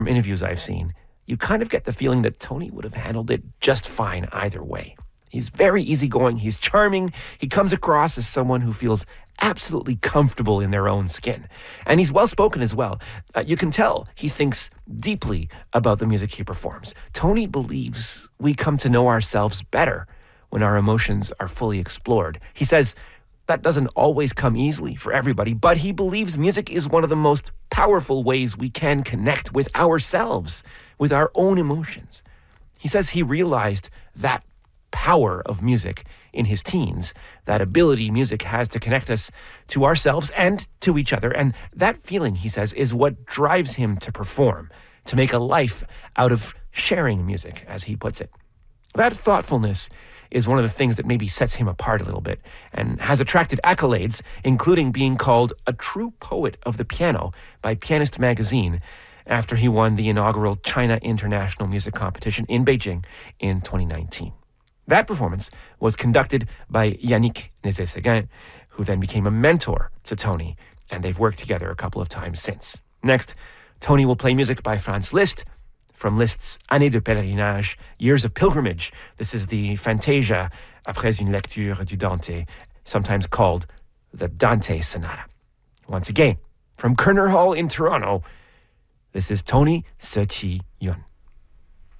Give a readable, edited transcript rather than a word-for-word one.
From interviews I've seen, you kind of get the feeling that Tony would have handled it just fine either way. He's very easygoing, he's charming, he comes across as someone who feels absolutely comfortable in their own skin. And he's well-spoken as well. You can tell he thinks deeply about the music he performs. Tony believes we come to know ourselves better when our emotions are fully explored. He says that doesn't always come easily for everybody, but he believes music is one of the most powerful ways we can connect with ourselves, with our own emotions. He says he realized that power of music in his teens, that ability music has to connect us to ourselves and to each other. And that feeling, he says, is what drives him to perform, to make a life out of sharing music, as he puts it. That thoughtfulness is one of the things that maybe sets him apart a little bit and has attracted accolades, including being called a true poet of the piano by Pianist Magazine after he won the inaugural China International Music Competition in Beijing in 2019. That performance was conducted by Yannick Nézet-Séguin, who then became a mentor to Tony, and they've worked together a couple of times since. Next, Tony will play music by Franz Liszt from Liszt's Années de Pèlerinage, Years of Pilgrimage. This is the Fantasia après une lecture du Dante, sometimes called the Dante Sonata. Once again, from Kerner Hall in Toronto, this is Tony Se Chi Yun.